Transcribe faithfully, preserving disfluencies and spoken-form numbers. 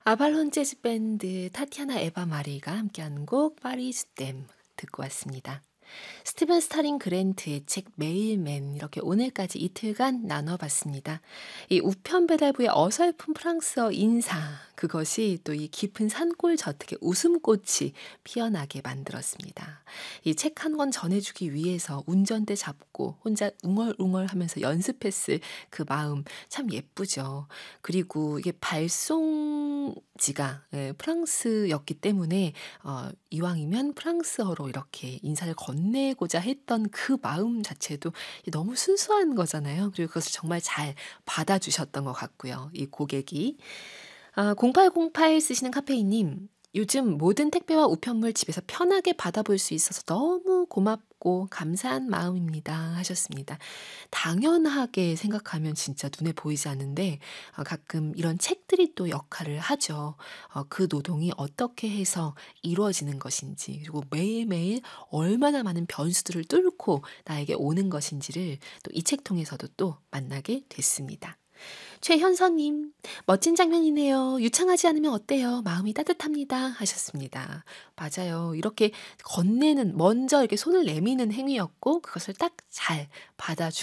아발론 재즈 밴드 타티아나 에바 마리가 함께한 곡 파리스 댐 듣고 왔습니다. 스티븐 스타링 그랜트의 책 메일맨 이렇게 오늘까지 이틀간 나눠봤습니다. 이 우편 배달부의 어설픈 프랑스어 인사 그것이 또 이 깊은 산골 저택에 웃음꽃이 피어나게 만들었습니다. 이 책 한 권 전해주기 위해서 운전대 잡고 혼자 웅얼웅얼하면서 연습했을 그 마음 참 예쁘죠. 그리고 이게 발송지가 예, 프랑스였기 때문에 어, 이왕이면 프랑스어로 이렇게 인사를 건네고자 했던 그 마음 자체도 너무 순수한 거잖아요. 그리고 그것을 정말 잘 받아주셨던 것 같고요. 이 고객이. 아, 공팔공팔 쓰시는 카페이님. 요즘 모든 택배와 우편물 집에서 편하게 받아볼 수 있어서 너무 고맙고 감사한 마음입니다. 하셨습니다. 당연하게 생각하면 진짜 눈에 보이지 않는데 어, 가끔 이런 책들이 또 역할을 하죠. 어, 그 노동이 어떻게 해서 이루어지는 것인지 그리고 매일매일 얼마나 많은 변수들을 뚫고 나에게 오는 것인지를 또 이 책 통해서도 또 만나게 됐습니다. 최현서님, 멋진 장면이네요. 유창하지 않으면 어때요? 마음이 따뜻합니다. 하셨습니다. 맞아요. 이렇게 건네는, 먼저 이렇게 손을 내미는 행위였고, 그것을 딱 잘 받아주고